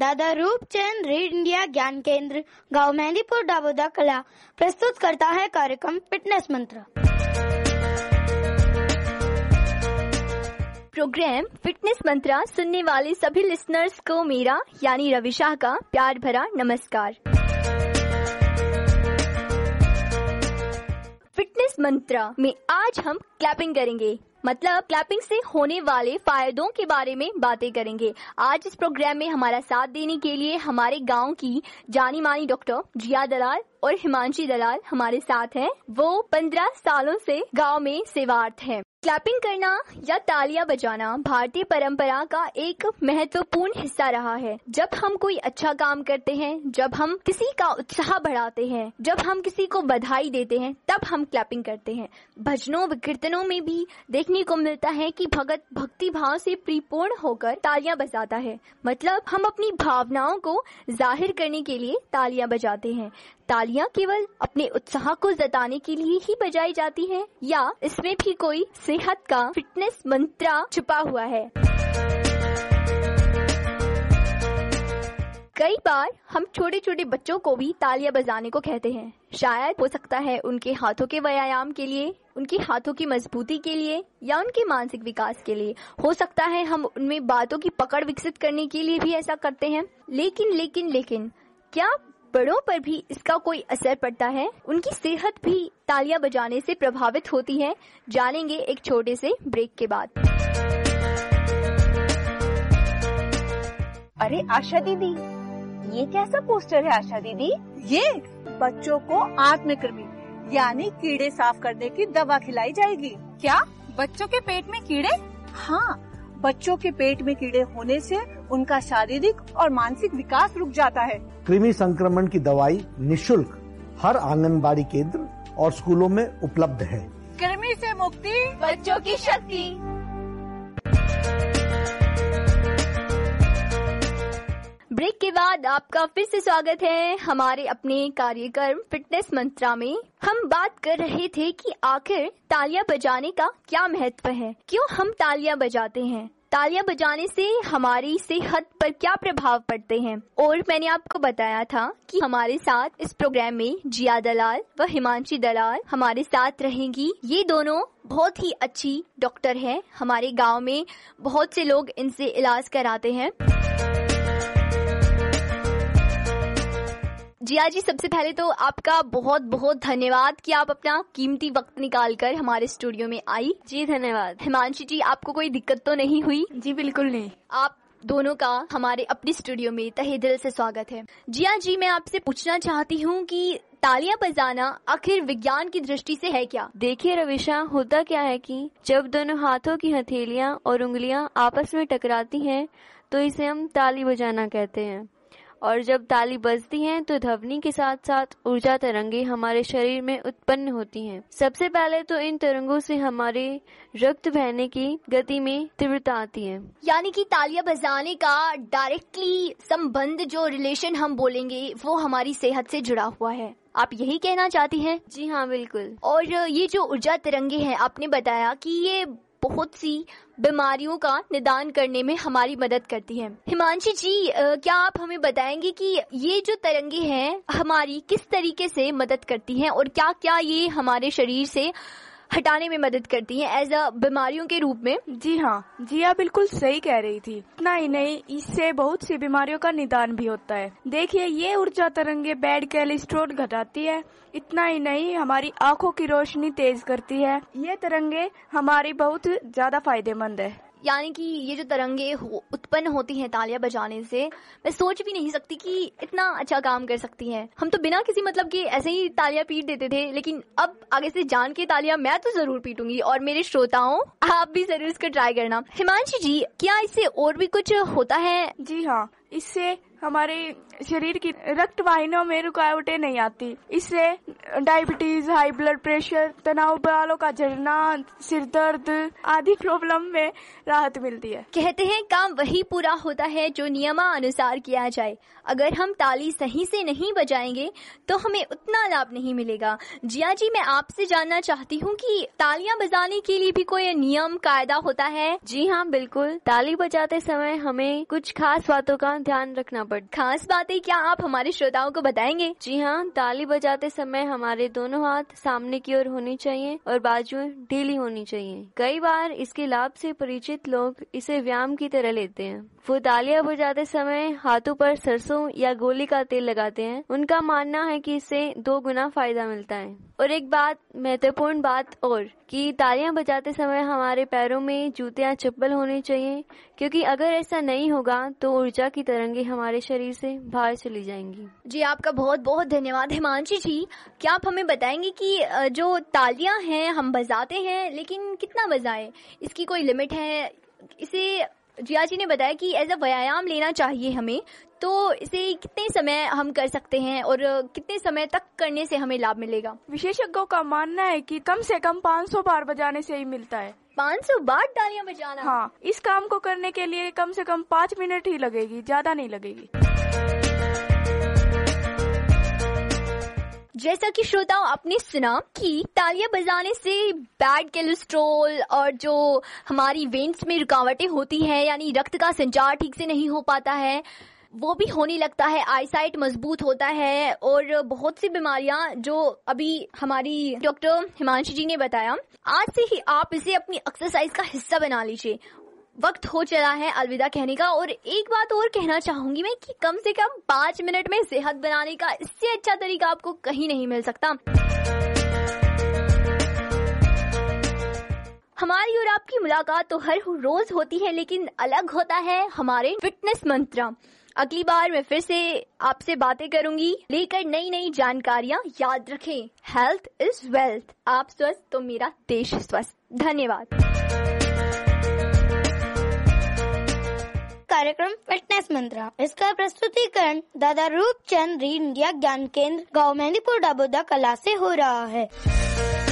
दादा Roopchand read India ज्ञान केंद्र गांव मेहंदीपुर दाबोदा कला प्रस्तुत करता है कार्यक्रम फिटनेस मंत्र। प्रोग्राम फिटनेस मंत्रा सुनने वाले सभी लिसनर्स को मेरा यानी रविशा का प्यार भरा नमस्कार। फिटनेस मंत्रा में आज हम क्लैपिंग करेंगे, मतलब क्लैपिंग से होने वाले फायदों के बारे में बातें करेंगे। आज इस प्रोग्राम में हमारा साथ देने के लिए हमारे गांव की जानी मानी डॉक्टर जिया दलाल और हिमांशी दलाल हमारे साथ हैं। वो 15 सालों से गांव में सेवारत हैं। क्लैपिंग करना या तालियां बजाना भारतीय परंपरा का एक महत्वपूर्ण हिस्सा रहा है। जब हम कोई अच्छा काम करते हैं, जब हम किसी का उत्साह बढ़ाते हैं, जब हम किसी को बधाई देते हैं, तब हम क्लैपिंग करते हैं। भजनों व कीर्तनों में भी देखने को मिलता है कि भगत भक्ति भाव से परिपूर्ण होकर तालियां बजाता है, मतलब हम अपनी भावनाओं को जाहिर करने के लिए तालियां बजाते हैं। तालियां केवल अपने उत्साह को जताने के लिए ही बजाई जाती हैं या इसमें भी कोई सेहत का फिटनेस मंत्र छुपा हुआ है? कई बार हम छोटे छोटे बच्चों को भी तालियां बजाने को कहते हैं। शायद हो सकता है उनके हाथों के व्यायाम के लिए, उनके हाथों की मजबूती के लिए या उनके मानसिक विकास के लिए। हो सकता है हम उनमें बातों की पकड़ विकसित करने के लिए भी ऐसा करते हैं। लेकिन क्या बड़ों पर भी इसका कोई असर पड़ता है? उनकी सेहत भी तालियां बजाने से प्रभावित होती है? जानेंगे एक छोटे से ब्रेक के बाद। अरे आशा दीदी, ये कैसा पोस्टर है आशा दीदी? ये बच्चों को आत्मकृमि यानी कीड़े साफ करने की दवा खिलाई जाएगी। क्या बच्चों के पेट में कीड़े? हाँ, बच्चों के पेट में कीड़े होने से उनका शारीरिक और मानसिक विकास रुक जाता है। कृमि संक्रमण की दवाई निशुल्क हर आंगनबाड़ी केंद्र और स्कूलों में उपलब्ध है। कृमि से मुक्ति, बच्चों की शक्ति। ब्रेक के बाद आपका फिर से स्वागत है हमारे अपने कार्यक्रम फिटनेस मंत्रा में। हम बात कर रहे थे कि आखिर तालियां बजाने का क्या महत्व है, क्यों हम तालियां बजाते हैं, तालियां बजाने से हमारी सेहत पर क्या प्रभाव पड़ते हैं। और मैंने आपको बताया था कि हमारे साथ इस प्रोग्राम में जिया दलाल व हिमांशी दलाल हमारे साथ रहेंगी। ये दोनों बहुत ही अच्छी डॉक्टर हैं। हमारे गांव में बहुत से लोग इनसे इलाज कराते हैं। जिया जी, सबसे पहले तो आपका बहुत बहुत धन्यवाद कि आप अपना कीमती वक्त निकालकर हमारे स्टूडियो में आई। जी धन्यवाद। हिमांशी जी, आपको कोई दिक्कत तो नहीं हुई? जी बिल्कुल नहीं। आप दोनों का हमारे अपने स्टूडियो में तहे दिल से स्वागत है। जिया जी, मैं आपसे पूछना चाहती हूँ कि तालियां बजाना आखिर विज्ञान की दृष्टि से है क्या? देखिए रविशा, होता क्या है कि जब दोनों हाथों की हथेलियां और उंगलियां आपस में टकराती हैं तो इसे हम ताली बजाना कहते हैं। और जब ताली बजती है तो ध्वनि के साथ साथ ऊर्जा तरंगे हमारे शरीर में उत्पन्न होती हैं। सबसे पहले तो इन तरंगों से हमारे रक्त बहने की गति में तीव्रता आती है। यानी कि तालियां बजाने का डायरेक्टली संबंध, जो रिलेशन हम बोलेंगे, वो हमारी सेहत से जुड़ा हुआ है। आप यही कहना चाहती हैं? जी हाँ बिल्कुल। और ये जो ऊर्जा तरंगे हैं, आपने बताया कि ये बहुत सी बीमारियों का निदान करने में हमारी मदद करती है। हिमांशी जी, क्या आप हमें बताएंगे कि ये जो तरंगे हैं हमारी किस तरीके से मदद करती हैं और क्या क्या ये हमारे शरीर से हटाने में मदद करती हैं एज अ बीमारियों के रूप में? जी हाँ, जिया बिल्कुल सही कह रही थी। इतना ही नहीं, इससे बहुत सी बीमारियों का निदान भी होता है। देखिए, ये ऊर्जा तरंगे बैड कोलेस्ट्रॉल घटाती है। इतना ही नहीं, हमारी आंखों की रोशनी तेज करती है। ये तरंगे हमारी बहुत ज्यादा फायदेमंद है। यानी कि ये जो तरंगे उत्पन्न होती हैं तालियां बजाने से, मैं सोच भी नहीं सकती कि इतना अच्छा काम कर सकती हैं। हम तो बिना किसी मतलब के ऐसे ही तालियां पीट देते थे, लेकिन अब आगे से जान के तालियां मैं तो जरूर पीटूंगी और मेरे श्रोताओं, आप भी जरूर इसको ट्राई करना। हिमांशी जी, क्या इससे और भी कुछ होता है? जी हाँ, इससे हमारे शरीर की रक्त वाहिनियों में रुकावटें नहीं आती। इससे डायबिटीज, हाई ब्लड प्रेशर, तनाव, बालों का झड़ना, सिर दर्द आदि प्रॉब्लम में राहत मिलती है। कहते हैं काम वही पूरा होता है जो नियमानुसार किया जाए। अगर हम ताली सही से नहीं बजाएंगे तो हमें उतना लाभ नहीं मिलेगा। जिया जी, मैं आपसे जानना चाहती हूँ कि तालियां बजाने के लिए भी कोई नियम कायदा होता है? जी हाँ बिल्कुल। ताली बजाते समय हमें कुछ खास बातों का ध्यान रखना पड़ती। खास बातें क्या आप हमारे श्रोताओं को बताएंगे? जी हाँ, ताली बजाते समय हमारे दोनों हाथ सामने की ओर होनी चाहिए और बाजुएं ढीली होनी चाहिए। कई बार इसके लाभ से परिचित लोग इसे व्यायाम की तरह लेते हैं। वो तालियां बजाते समय हाथों पर सरसों या गोली का तेल लगाते हैं। उनका मानना है कि इससे 2 गुना फायदा मिलता है। और एक महत्वपूर्ण बात और कि तालियां बजाते समय हमारे पैरों में जूते या चप्पल होने चाहिए, क्योंकि अगर ऐसा नहीं होगा तो ऊर्जा की तरंगें हमारे शरीर से बाहर चली जाएंगी। जी, आपका बहुत बहुत धन्यवाद हिमांशी जी। क्या आप हमें बताएंगे कि जो तालियां हैं हम बजाते हैं, लेकिन कितना बजाएं? इसकी कोई लिमिट है? इसे जिया जी ने बताया कि एज अ व्यायाम लेना चाहिए हमें, तो इसे कितने समय हम कर सकते हैं और कितने समय तक करने से हमें लाभ मिलेगा? विशेषज्ञों का मानना है कि कम से कम 500 बार बजाने से ही मिलता है। 500 बार तालियां बजाना? हाँ, इस काम को करने के लिए कम से कम 5 मिनट ही लगेगी, ज्यादा नहीं लगेगी। जैसा कि श्रोताओं आपने सुना कि तालियां बजाने से बैड कोलेस्ट्रॉल और जो हमारी वेन्स में रुकावटें होती हैं, यानी रक्त का संचार ठीक से नहीं हो पाता है, वो भी होने लगता है। आईसाइट मजबूत होता है और बहुत सी बीमारियां जो अभी हमारी डॉक्टर हिमांशी जी ने बताया, आज से ही आप इसे अपनी एक्सरसाइज का हिस्सा बना लीजिए। वक्त हो चला है अलविदा कहने का। और एक बात और कहना चाहूंगी मैं कि कम से कम 5 मिनट में सेहत बनाने का इससे अच्छा तरीका आपको कहीं नहीं मिल सकता। हमारी और आपकी मुलाकात तो हर रोज होती है, लेकिन अलग होता है हमारे फिटनेस मंत्र। अगली बार मैं फिर से आपसे बातें करूंगी, लेकर नई नई जानकारियां। याद रखें, हेल्थ इज वेल्थ। आप स्वस्थ तो मेरा देश स्वस्थ। धन्यवाद। कार्यक्रम फिटनेस मंत्र, इसका प्रस्तुतिकरण दादा रूपचंद रीड इंडिया ज्ञान केंद्र गाँव मेहंदीपुर दाबोदा कला से हो रहा है।